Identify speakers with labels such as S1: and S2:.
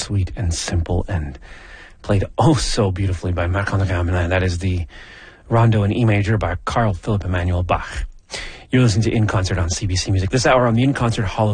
S1: sweet and simple and played oh so beautifully by Marc-André Hamelin. That is the Rondo in E major by Carl Philipp Emanuel Bach. You're listening to In Concert on CBC Music. This hour on the In Concert Hall of